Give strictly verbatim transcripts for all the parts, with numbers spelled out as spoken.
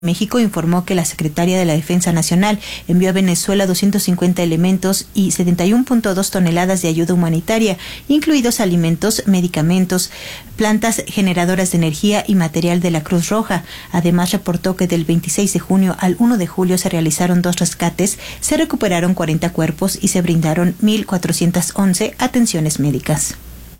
México informó que la Secretaría de la Defensa Nacional envió a Venezuela doscientos cincuenta elementos y setenta y uno punto dos toneladas de ayuda humanitaria, incluidos alimentos, medicamentos, plantas generadoras de energía y material de la Cruz Roja. Además, reportó que del veintiséis de junio al primero de julio se realizaron dos rescates, se recuperaron cuarenta cuerpos y se brindaron mil cuatrocientas once atenciones médicas.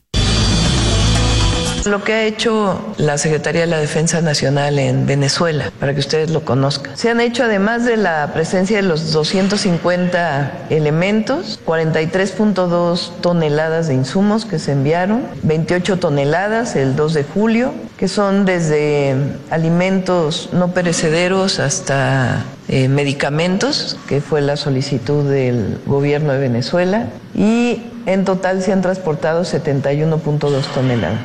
Lo que ha hecho la Secretaría de la Defensa Nacional en Venezuela, para que ustedes lo conozcan. Se han hecho, además de la presencia de los doscientos cincuenta elementos, cuarenta y tres punto dos toneladas de insumos que se enviaron, veintiocho toneladas el dos de julio, que son desde alimentos no perecederos hasta eh, medicamentos, que fue la solicitud del gobierno de Venezuela, y en total se han transportado setenta y uno punto dos toneladas.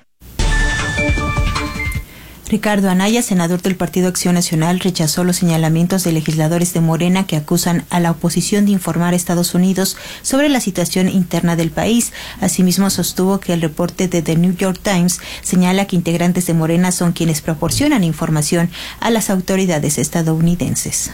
Ricardo Anaya, senador del Partido Acción Nacional, rechazó los señalamientos de legisladores de Morena que acusan a la oposición de informar a Estados Unidos sobre la situación interna del país. Asimismo, sostuvo que el reporte de The New York Times señala que integrantes de Morena son quienes proporcionan información a las autoridades estadounidenses.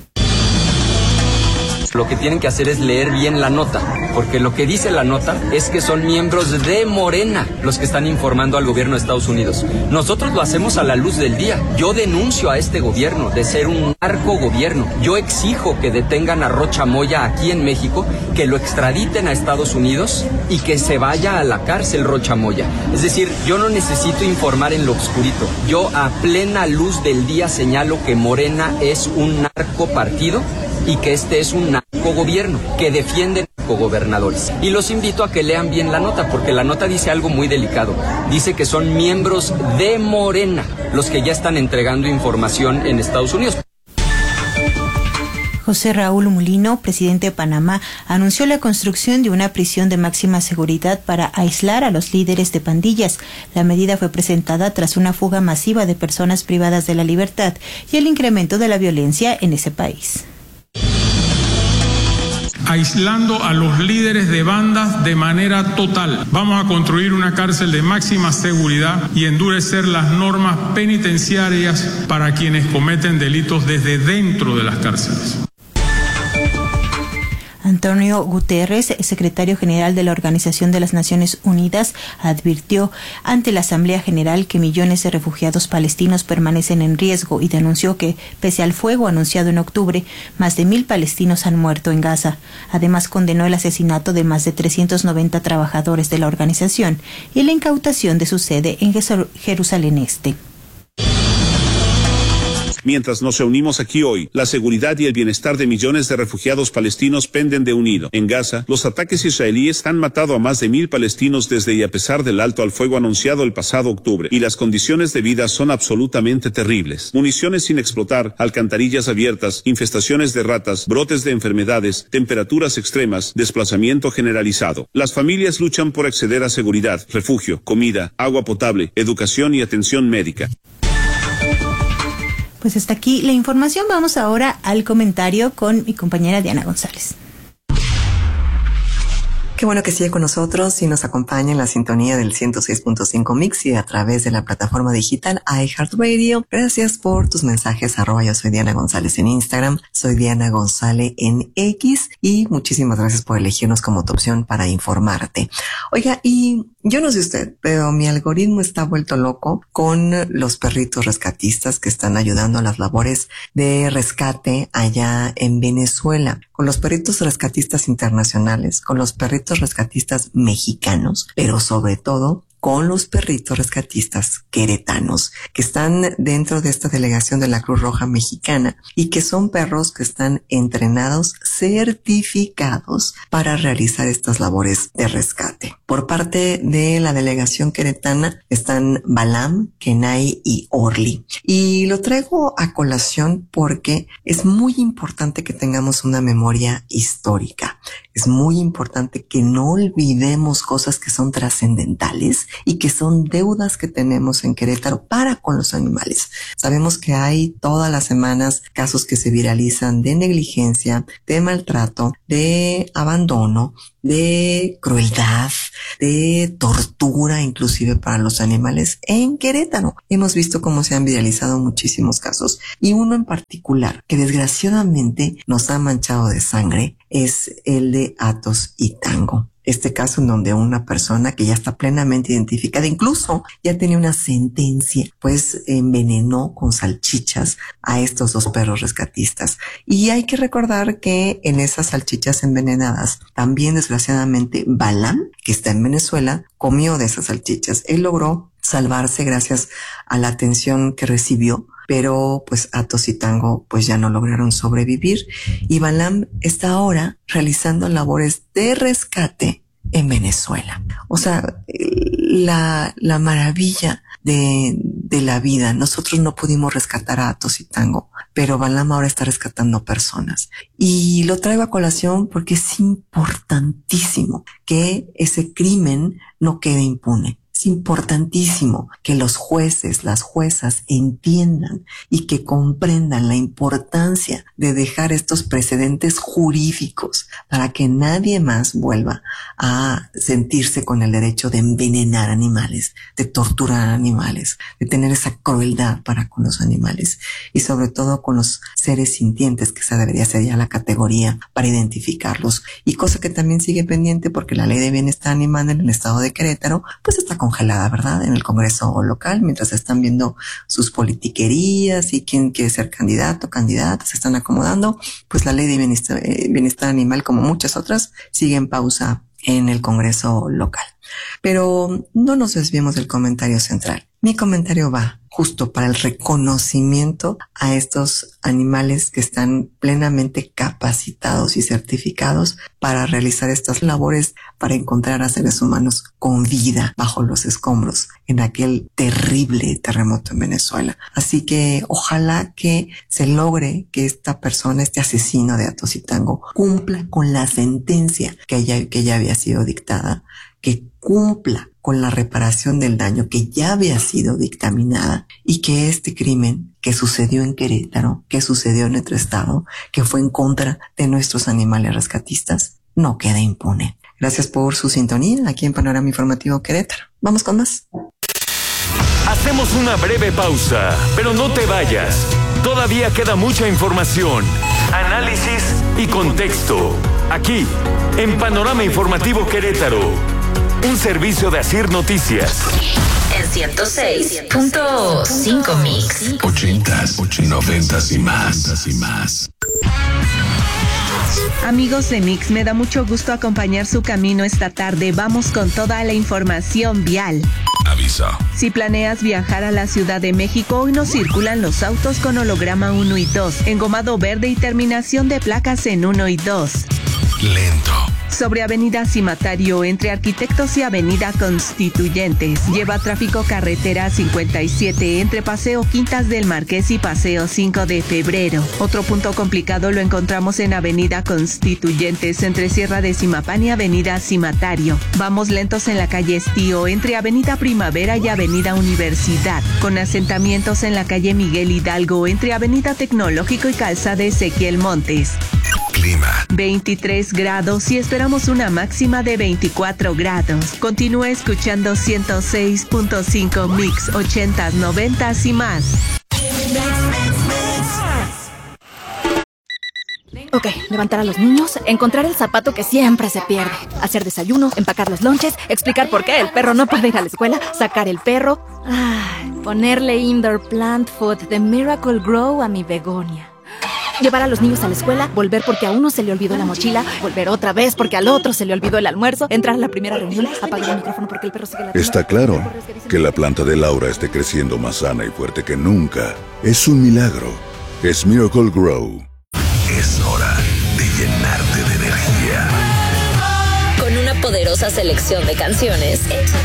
Lo que tienen que hacer es leer bien la nota, porque lo que dice la nota es que son miembros de Morena los que están informando al gobierno de Estados Unidos. Nosotros lo hacemos a la luz del día. Yo denuncio a este gobierno de ser un narcogobierno. Yo exijo que detengan a Rocha Moya aquí en México, que lo extraditen a Estados Unidos y que se vaya a la cárcel Rocha Moya. Es decir, yo no necesito informar en lo oscurito. Yo a plena luz del día señalo que Morena es un narcopartido y que este es un narcogobierno que defiende narcogobernadores. Y los invito a que lean bien la nota, porque la nota dice algo muy delicado. Dice que son miembros de Morena los que ya están entregando información en Estados Unidos. José Raúl Mulino, presidente de Panamá, anunció la construcción de una prisión de máxima seguridad para aislar a los líderes de pandillas. La medida fue presentada tras una fuga masiva de personas privadas de la libertad y el incremento de la violencia en ese país. Aislando a los líderes de bandas de manera total. Vamos a construir una cárcel de máxima seguridad y endurecer las normas penitenciarias para quienes cometen delitos desde dentro de las cárceles. Antonio Guterres, secretario general de la Organización de las Naciones Unidas, advirtió ante la Asamblea General que millones de refugiados palestinos permanecen en riesgo y denunció que, pese al fuego anunciado en octubre, más de mil palestinos han muerto en Gaza. Además, condenó el asesinato de más de trescientos noventa trabajadores de la organización y la incautación de su sede en Jerusalén Este. Mientras nos reunimos aquí hoy, la seguridad y el bienestar de millones de refugiados palestinos penden de un hilo. En Gaza, los ataques israelíes han matado a más de mil palestinos desde y a pesar del alto al fuego anunciado el pasado octubre, y las condiciones de vida son absolutamente terribles. Municiones sin explotar, alcantarillas abiertas, infestaciones de ratas, brotes de enfermedades, temperaturas extremas, desplazamiento generalizado. Las familias luchan por acceder a seguridad, refugio, comida, agua potable, educación y atención médica. Pues hasta aquí la información. Vamos ahora al comentario con mi compañera Diana González. Qué bueno que sigue con nosotros y nos acompaña en la sintonía del ciento seis punto cinco Mix y a través de la plataforma digital iHeartRadio. Gracias por tus mensajes. Arroba yo soy Diana González en Instagram, soy Diana González en X y muchísimas gracias por elegirnos como tu opción para informarte. Oiga, y yo no sé usted, pero mi algoritmo está vuelto loco con los perritos rescatistas que están ayudando a las labores de rescate allá en Venezuela, con los perritos rescatistas internacionales, con los perritos rescatistas mexicanos, pero sobre todo con los perritos rescatistas queretanos que están dentro de esta delegación de la Cruz Roja Mexicana y que son perros que están entrenados, certificados para realizar estas labores de rescate. Por parte de la delegación queretana están Balam, Kenai y Orly. Y lo traigo a colación porque es muy importante que tengamos una memoria histórica. Es muy importante que no olvidemos cosas que son trascendentales y que son deudas que tenemos en Querétaro para con los animales. Sabemos que hay todas las semanas casos que se viralizan de negligencia, de maltrato, de abandono, de crueldad, de tortura inclusive para los animales en Querétaro. Hemos visto cómo se han viralizado muchísimos casos y uno en particular que desgraciadamente nos ha manchado de sangre es el de Athos y Tango. Este caso en donde una persona que ya está plenamente identificada, incluso ya tenía una sentencia, pues envenenó con salchichas a estos dos perros rescatistas. Y hay que recordar que en esas salchichas envenenadas, también desgraciadamente Balam, que está en Venezuela, comió de esas salchichas. Él logró salvarse gracias a la atención que recibió, pero pues Athos y Tango pues ya no lograron sobrevivir y Balam está ahora realizando labores de rescate en Venezuela. O sea, la, la maravilla de, de la vida. Nosotros no pudimos rescatar a Athos y Tango, pero Balam ahora está rescatando personas. Y lo traigo a colación porque es importantísimo que ese crimen no quede impune. Es importantísimo que los jueces, las juezas entiendan y que comprendan la importancia de dejar estos precedentes jurídicos para que nadie más vuelva a sentirse con el derecho de envenenar animales, de torturar animales, de tener esa crueldad para con los animales y sobre todo con los seres sintientes, que esa debería ser ya la categoría para identificarlos. Y cosa que también sigue pendiente porque la ley de bienestar animal en el estado de Querétaro pues está congelada, ¿verdad? En el Congreso local, mientras están viendo sus politiquerías y quién quiere ser candidato, candidata, se están acomodando, pues la ley de bienestar, eh, bienestar animal, como muchas otras, sigue en pausa en el Congreso local. Pero no nos desviemos del comentario central. Mi comentario va justo para el reconocimiento a estos animales que están plenamente capacitados y certificados para realizar estas labores, para encontrar a seres humanos con vida bajo los escombros en aquel terrible terremoto en Venezuela. Así que ojalá que se logre que esta persona, este asesino de Athos y Tango, cumpla con la sentencia que ya, que ya había sido dictada, que cumpla con la reparación del daño que ya había sido dictaminada y que este crimen que sucedió en Querétaro, que sucedió en nuestro estado, que fue en contra de nuestros animales rescatistas, no quede impune. Gracias por su sintonía aquí en Panorama Informativo Querétaro. Vamos con más. Hacemos una breve pausa, pero no te vayas. Todavía queda mucha información, análisis y contexto. Aquí, en Panorama Informativo Querétaro. Un servicio de Asir Noticias. En ciento seis punto cinco Mix. Ochentas, noventas y más. y más. Amigos de Mix, me da mucho gusto acompañar su camino esta tarde. Vamos con toda la información vial. Aviso. Si planeas viajar a la Ciudad de México, hoy no circulan los autos con holograma uno y dos, engomado verde y terminación de placas en uno y dos. Lento. Sobre Avenida Cimatario, entre Arquitectos y Avenida Constituyentes, lleva tráfico carretera cincuenta y siete entre Paseo Quintas del Marqués y Paseo cinco de Febrero. Otro punto complicado lo encontramos en Avenida Constituyentes, entre Sierra de Zimapán y Avenida Cimatario. Vamos lentos en la calle Estío, entre Avenida Primavera y Avenida Universidad, con asentamientos en la calle Miguel Hidalgo, entre Avenida Tecnológico y Calzada Ezequiel Montes. Clima. veintitrés grados y esperamos una máxima de veinticuatro grados. Continúa escuchando ciento seis punto cinco Mix, ochentas, noventas y más. Ok, levantar a los niños, encontrar el zapato que siempre se pierde, hacer desayuno, empacar los lonches, explicar por qué el perro no puede ir a la escuela, sacar el perro, ah, ponerle indoor plant food de Miracle Grow a mi begonia. Llevar a los niños a la escuela, volver porque a uno se le olvidó la mochila, volver otra vez porque al otro se le olvidó el almuerzo, entrar a la primera reunión, apagar el micrófono porque el perro sigue latiendo. Está claro que la planta de Laura esté creciendo más sana y fuerte que nunca. Es un milagro. Es Miracle Grow. Es hora de llenarte de energía. Con una poderosa selección de canciones